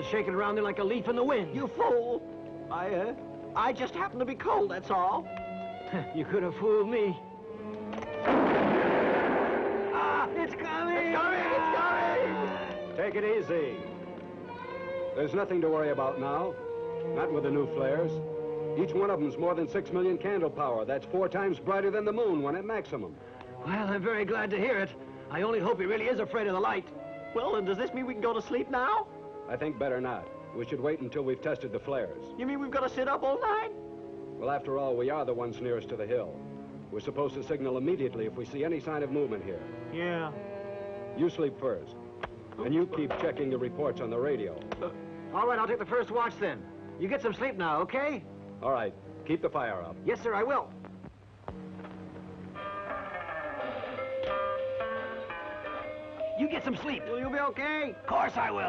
shaking around there like a leaf in the wind. You fool! I just happen to be cold, that's all. You could have fooled me. Ah, it's coming! It's coming! It's coming! Take it easy. There's nothing to worry about now. Not with the new flares. Each one of them's more than 6 million candle power. That's 4 times brighter than the moon when at maximum. Well, I'm very glad to hear it. I only hope he really is afraid of the light. Well, and does this mean we can go to sleep now? I think better not. We should wait until we've tested the flares. You mean we've got to sit up all night? Well, after all, we are the ones nearest to the hill. We're supposed to signal immediately if we see any sign of movement here. Yeah. You sleep first. And you keep checking the reports on the radio. All right, I'll take the first watch then. You get some sleep now, okay? All right. Keep the fire up. Yes, sir, I will. You get some sleep. Will you be okay? Of course I will.